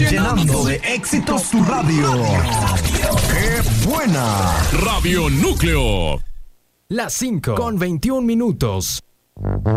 llenando de éxitos tu radio. ¡Qué buena! Radio Núcleo. Las 5 con 21 minutos.